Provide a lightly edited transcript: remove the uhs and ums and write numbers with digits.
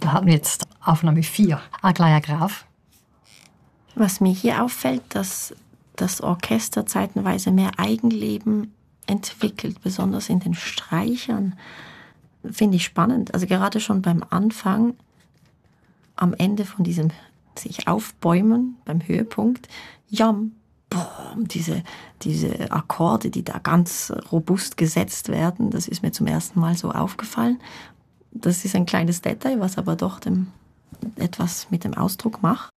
Wir haben jetzt Aufnahme 4, Aglaia Graf. Was mir hier auffällt, dass das Orchester zeitenweise mehr Eigenleben entwickelt, besonders in den Streichern, finde ich spannend. Also gerade schon beim Anfang, am Ende von diesem sich aufbäumen, beim Höhepunkt, jam, boom, diese Akkorde, die da ganz robust gesetzt werden, das ist mir zum ersten Mal so aufgefallen. Das ist ein kleines Detail, was aber doch etwas mit dem Ausdruck macht.